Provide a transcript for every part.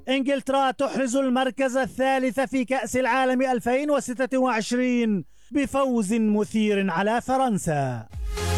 إنجلترا تحرز المركز الثالث في كأس العالم 2026 بفوز مثير على فرنسا.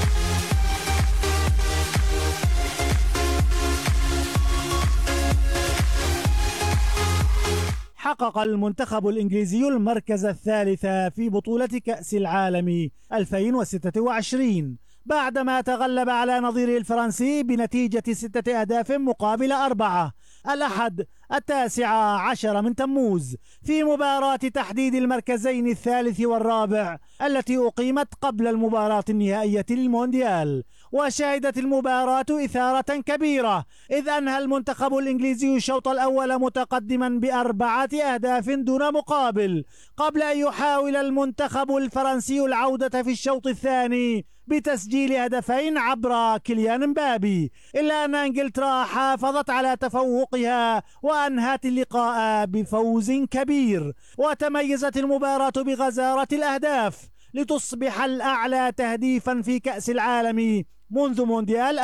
حقق المنتخب الإنجليزي المركز الثالث في بطولة كأس العالم 2026 بعدما تغلب على نظيره الفرنسي بنتيجة 6 أهداف مقابل 4 الأحد 19 من تموز في مباراة تحديد المركزين الثالث والرابع التي أقيمت قبل المباراة النهائية للمونديال. وشهدت المباراة إثارة كبيرة إذ أنهى المنتخب الإنجليزي الشوط الأول متقدما ب4 أهداف دون مقابل قبل أن يحاول المنتخب الفرنسي العودة في الشوط الثاني بتسجيل هدفين عبر كيليان مبابي، إلا أن إنجلترا حافظت على تفوقها وأنهت اللقاء بفوز كبير. وتميزت المباراة بغزارة الأهداف لتصبح الأعلى تهديفا في كأس العالم منذ مونديال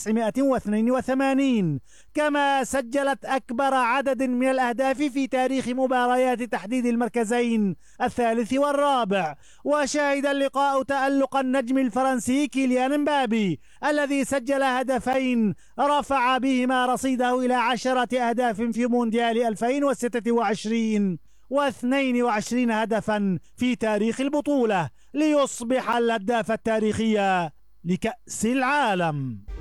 1982، كما سجلت أكبر عدد من الأهداف في تاريخ مباريات تحديد المركزين الثالث والرابع. وشهد اللقاء تألق النجم الفرنسي كيليان مبابي الذي سجل هدفين رفع بهما رصيده إلى 10 أهداف في مونديال 2026 و22 هدفا في تاريخ البطولة ليصبح الهداف التاريخي لكأس العالم.